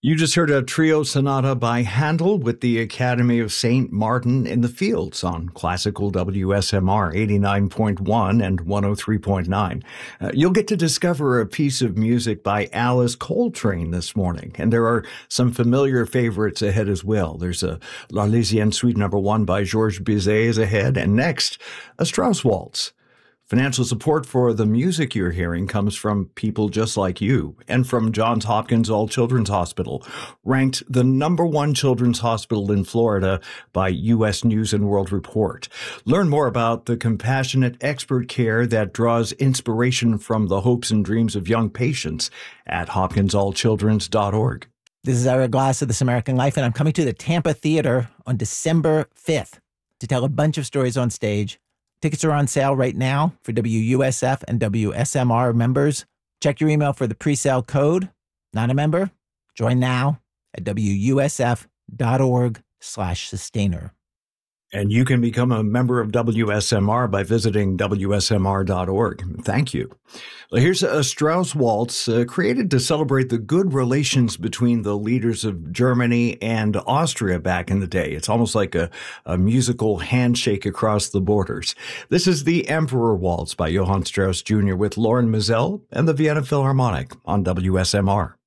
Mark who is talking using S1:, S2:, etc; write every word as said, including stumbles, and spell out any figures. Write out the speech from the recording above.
S1: You just heard a trio sonata by Handel with the Academy of Saint Martin in the Fields on classical W S M R eighty-nine point one and one oh three point nine. Uh, you'll get to discover a piece of music by Alice Coltrane this morning, and there are some familiar favorites ahead as well. There's a L'Arlésienne Suite number one by Georges Bizet is ahead, and next, a Strauss Waltz. Financial support for the music you're hearing comes from people just like you and from Johns Hopkins All Children's Hospital, ranked the number one children's hospital in Florida by U S News and World Report. Learn more about the compassionate expert care that draws inspiration from the hopes and dreams of young patients at hopkins all children's dot org.
S2: This is Ira Glass of This American Life, and I'm coming to the Tampa Theater on December fifth to tell a bunch of stories on stage. Tickets are on sale right now for W U S F and W S M R members. Check your email for the pre-sale code. Not a member? Join now at W U S F dot org slash sustainer.
S1: And you can become a member of W S M R by visiting W S M R dot org. Thank you. Well, here's a Strauss Waltz uh, created to celebrate the good relations between the leaders of Germany and Austria back in the day. It's almost like a, a musical handshake across the borders. This is the Emperor Waltz by Johann Strauss Junior with Lauren Mizell and the Vienna Philharmonic on W S M R.